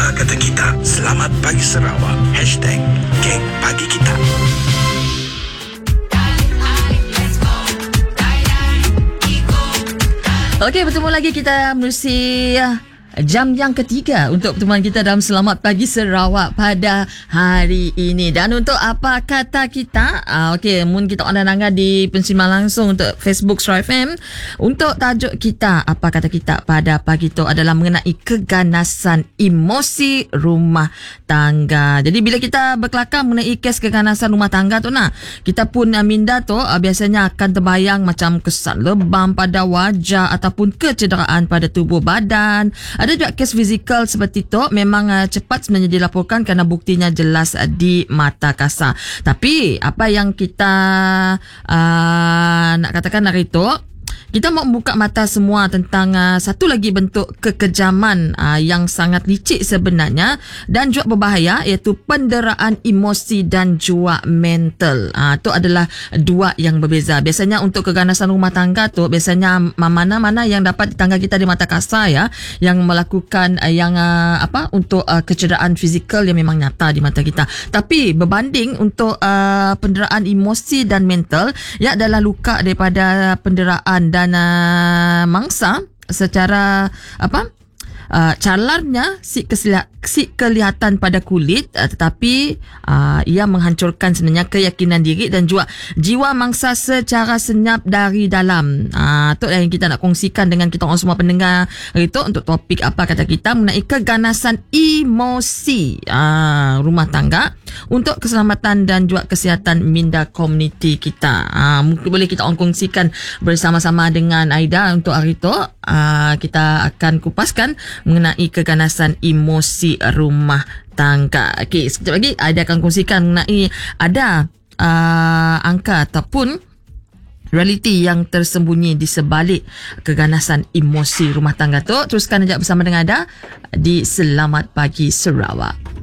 Apa kata kita? Selamat Pagi Sarawak. #Geng Pagi Kita. Okey, bertemu lagi kita menerusi jam yang ketiga untuk pertemuan kita dalam Selamat Pagi Sarawak pada hari ini. Dan untuk apa kata kita, okey, mun kita ada nangga di pensimaran langsung untuk Facebook Sarawak FM. Untuk tajuk kita, apa kata kita pada pagi itu adalah mengenai keganasan emosi rumah tangga. Jadi bila kita berkelakar mengenai kes keganasan rumah tangga tu kita pun minda tu biasanya akan terbayang macam kesan lebam pada wajah ataupun kecederaan pada tubuh badan. Ada juga kes fizikal seperti itu memang cepat sebenarnya dilaporkan kerana buktinya jelas di mata kasar. Tapi apa yang kita nak katakan hari itu, kita mau membuka mata semua tentang satu lagi bentuk kekejaman yang sangat licik sebenarnya dan juga berbahaya, iaitu penderaan emosi dan juga mental. Itu adalah dua yang berbeza. Biasanya untuk keganasan rumah tangga tu biasanya mana-mana yang dapat ditangga kita di mata kasar yang melakukan untuk kecederaan fizikal yang memang nyata di mata kita. Tapi berbanding untuk penderaan emosi dan mental adalah luka daripada penderaan dan mangsa secara calarnya si kelihatan pada kulit, tetapi ia menghancurkan sebenarnya keyakinan diri dan juga jiwa mangsa secara senyap dari dalam. Itu yang kita nak kongsikan dengan kita orang semua pendengar itu untuk topik apa kata kita mengenai keganasan emosi rumah tangga untuk keselamatan dan juga kesihatan minda komuniti kita. Mungkin boleh kita orang kongsikan bersama-sama dengan Aida untuk hari itu. Kita akan kupaskan mengenai keganasan emosi rumah tangga. Okey, sekejap lagi Aida akan kongsikan mengenai ada angka ataupun realiti yang tersembunyi di sebalik keganasan emosi rumah tangga tu. Teruskan aja bersama dengan Aida di Selamat Pagi Sarawak.